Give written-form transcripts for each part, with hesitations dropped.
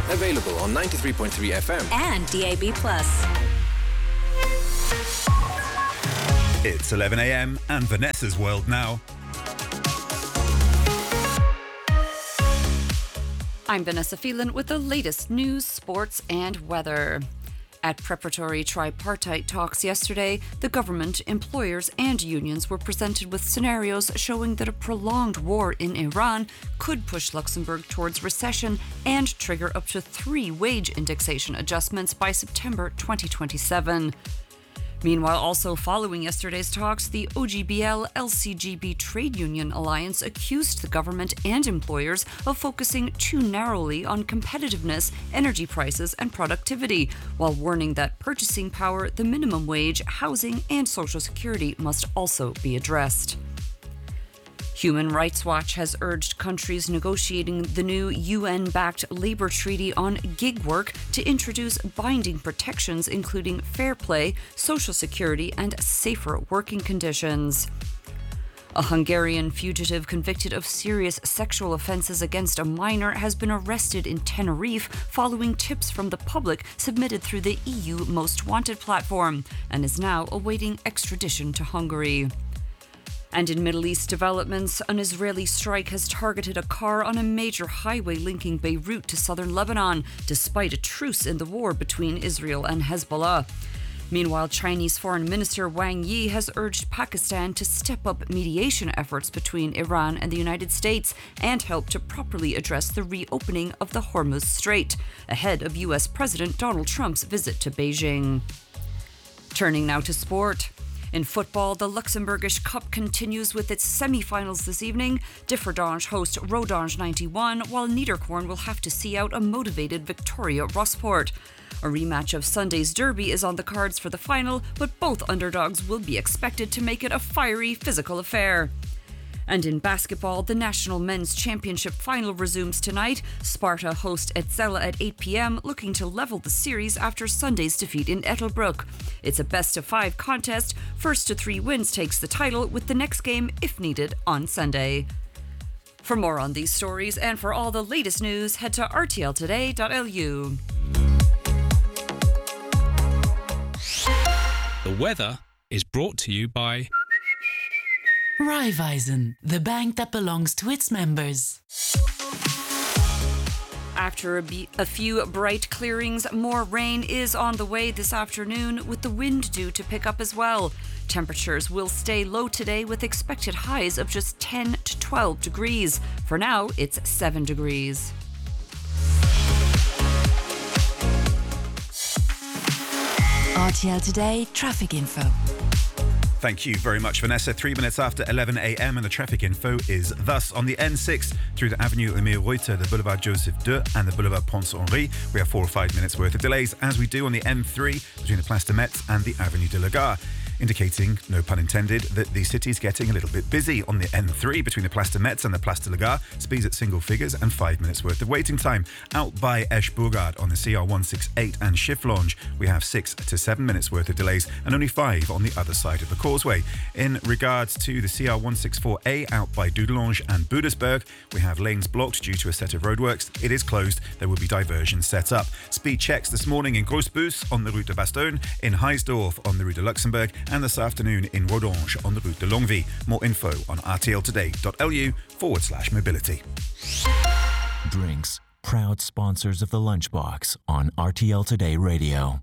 Available on 93.3 FM and DAB+. It's 11 a.m. and Vanessa's World now. I'm Vanessa Phelan with the latest news, sports and weather. At preparatory tripartite talks yesterday, the government, employers and unions were presented with scenarios showing that a prolonged war in Iran could push Luxembourg towards recession and trigger up to 3 wage indexation adjustments by September 2027. Meanwhile, also following yesterday's talks, the OGBL-LCGB Trade Union Alliance accused the government and employers of focusing too narrowly on competitiveness, energy prices and productivity, while warning that purchasing power, the minimum wage, housing and social security must also be addressed. Human Rights Watch has urged countries negotiating the new UN-backed labour treaty on gig work to introduce binding protections including fair play, social security and safer working conditions. A Hungarian fugitive convicted of serious sexual offences against a minor has been arrested in Tenerife following tips from the public submitted through the EU Most Wanted platform and is now awaiting extradition to Hungary. And in Middle East developments, an Israeli strike has targeted a car on a major highway linking Beirut to southern Lebanon, despite a truce in the war between Israel and Hezbollah. Meanwhile, Chinese Foreign Minister Wang Yi has urged Pakistan to step up mediation efforts between Iran and the United States and help to properly address the reopening of the Hormuz Strait, ahead of US President Donald Trump's visit to Beijing. Turning now to sport. In football, the Luxembourgish Cup continues with its semi-finals this evening. Differdange host Rodange 91, while Niederkorn will have to see out a motivated Victoria Rossport. A rematch of Sunday's derby is on the cards for the final, but both underdogs will be expected to make it a fiery, physical affair. And in basketball, the National Men's Championship final resumes tonight. Sparta host Etzella at 8 p.m, looking to level the series after Sunday's defeat in Ettelbruck. It's a best-of-5 contest. First to 3 wins takes the title, with the next game, if needed, on Sunday. For more on these stories and for all the latest news, head to rtltoday.lu. The weather is brought to you by Raiffeisen, the bank that belongs to its members. After a few bright clearings, more rain is on the way this afternoon, with the wind due to pick up as well. Temperatures will stay low today with expected highs of just 10 to 12 degrees. For now, it's 7 degrees. RTL Today traffic info. Thank you very much, Vanessa. 3 minutes after 11 a.m. and the traffic info is thus: on the N6 through the Avenue Emile Reuter, the Boulevard Joseph II and the Boulevard Pons Henri, we have 4 or 5 minutes worth of delays, as we do on the N3 between the Place de Metz and the Avenue de la Gare, indicating, no pun intended, that the city's getting a little bit busy on the N3 between the Place de Metz and the Place de la Gare, speeds at single figures and 5 minutes worth of waiting time. Out by Esch-Bourgard on the CR168 and Chifflange, we have 6 to 7 minutes worth of delays and only 5 on the other side of the causeway. In regards to the CR164A out by Dudelange and Budesberg, we have lanes blocked due to a set of roadworks. It is closed. There will be diversions set up. Speed checks this morning in Grossbus on the Route de Bastogne, in Heisdorf on the Route de Luxembourg, and this afternoon in Rodange on the Route de Longwy. More info on rtltoday.lu/mobility. Drinks, proud sponsors of the Lunchbox on RTL Today Radio.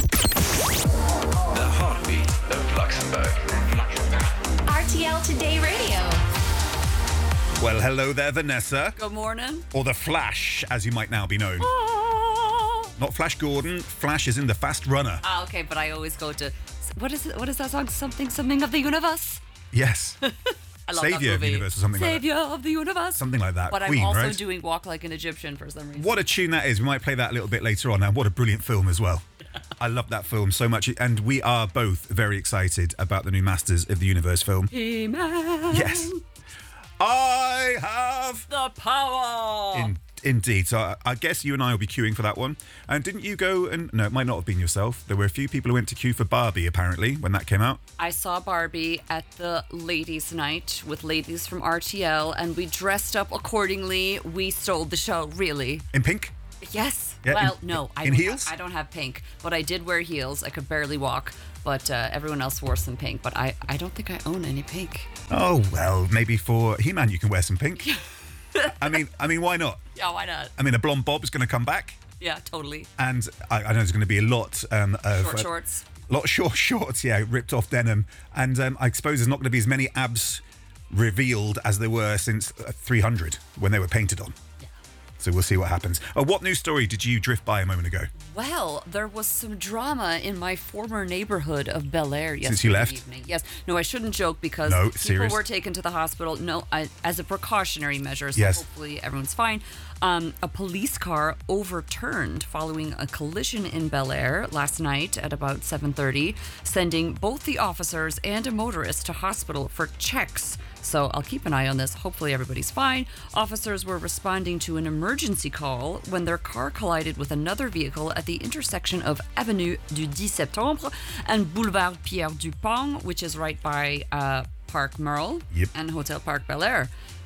The heartbeat of Luxembourg. RTL Today Radio. Well, hello there, Vanessa. Good morning. Or the Flash, as you might now be known. Not Flash Gordon. Flash is in the Fast Runner. Ah, okay, but I always go to... What is it? What is that song? Something of the universe? Yes. I love Savior that movie. of the Universe or something Savior like that. of the universe. Something like that. But Queen, I'm also right? doing Walk Like an Egyptian for some reason. What a tune that is. We might play that a little bit later on. And what a brilliant film as well. I love that film so much. And we are both very excited about the new Masters of the Universe film. He-Man. Yes. I have the power. Indeed. So I guess you and I will be queuing for that one. And didn't you go and... No, it might not have been yourself. There were a few people who went to queue for Barbie, apparently, when that came out. I saw Barbie at the ladies' night with ladies from RTL, and we dressed up accordingly. We stole the show, really. In pink? Yes. Yeah, Well, in- no. in heels? I don't have pink, but I did wear heels. I could barely walk, but everyone else wore some pink. But I don't think I own any pink. Oh, well, maybe for He-Man you can wear some pink. I mean, why not? Yeah, why not? I mean, a blonde bob's going to come back. Yeah, totally. And I know there's going to be a lot of... Short shorts. A lot of short shorts, yeah, ripped off denim. And I suppose there's not going to be as many abs revealed as there were since 300 when they were painted on. Yeah. So we'll see what happens. What news story did you drift by a moment ago? Well, there was some drama in my former neighborhood of Bel Air yesterday Since you left? evening. Yes. No, I shouldn't joke because No, people serious? were taken to the hospital. No, as a precautionary measure, so Yes. hopefully everyone's fine. A police car overturned following a collision in Bel Air last night at about 7:30, sending both the officers and a motorist to hospital for checks. So I'll keep an eye on this. Hopefully everybody's fine. Officers were responding to an emergency call when their car collided with another vehicle at the intersection of Avenue du 10 Septembre and Boulevard Pierre Dupont, which is right by Park Merle Yep. and Hotel Park Bel Air.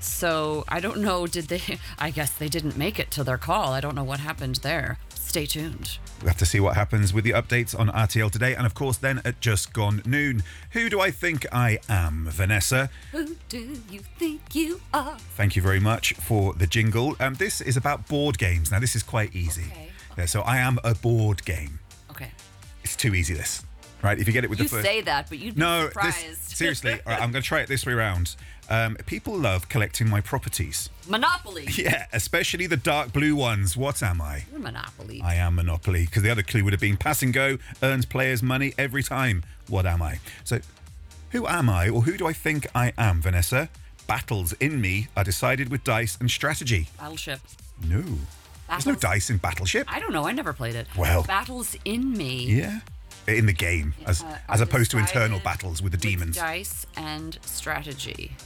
So I don't know, I guess they didn't make it to their call. I don't know what happened there. Stay tuned. We'll have to see what happens with the updates on RTL Today. And of course, then at just gone noon. Who do I think I am, Vanessa? Who do you think you are? Thank you very much for the jingle. This is about board games. Now, this is quite easy. Okay. Yeah, so I am a board game. Okay. It's too easy, this. Right? If you get it with You the first... say that, but you'd be No, surprised. seriously. All right, I'm going to try it this way around. People love collecting my properties. Monopoly. Yeah, especially the dark blue ones. What am I? You're Monopoly. I am Monopoly, because the other clue would have been pass and go, earns players money every time. What am I? So, who am I, or who do I think I am, Vanessa? Battles in me are decided with dice and strategy. Battleship. No. There's no Battles- dice in Battleship. I don't know. I never played it. Well. Battles in me. Yeah. In the game, as opposed to internal decided battles with the demons. Dice and strategy.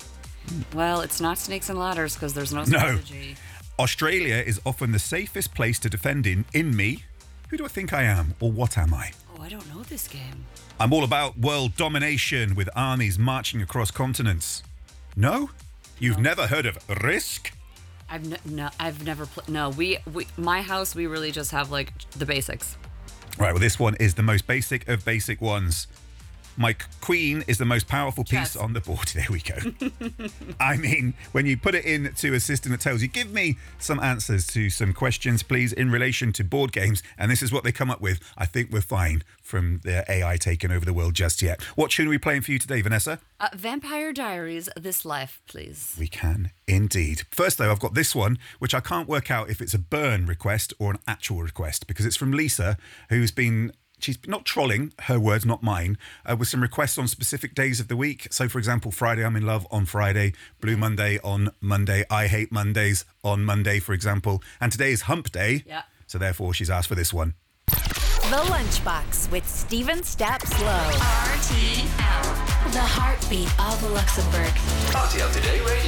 Well, it's not snakes and ladders because there's no No. strategy. Australia is often the safest place to defend in me. Who do I think I am, or what am I? Oh, I don't know this game. I'm all about world domination with armies marching across continents. No? You've never heard of Risk? I've never played. No, we my house we really just have like the basics. Right, well, this one is the most basic of basic ones. My queen is the most powerful piece Chess. on the board. There we go. I mean, when you put it into a system that tells you, give me some answers to some questions, please, in relation to board games, and this is what they come up with, I think we're fine from the AI taking over the world just yet. What tune are we playing for you today, Vanessa? Vampire Diaries, This Life, please. We can indeed. First, though, I've got this one, which I can't work out if it's a burn request or an actual request, because it's from Lisa, who's been... She's not trolling, her words, not mine, with some requests on specific days of the week. So, for example, Friday, I'm in love on Friday, Blue Monday on Monday, I hate Mondays on Monday, for example. And today is Hump Day. Yeah. So, therefore, she's asked for this one. The Lunchbox with Steven Stapslow. RTL. The heartbeat of Luxembourg. RTL Today Radio.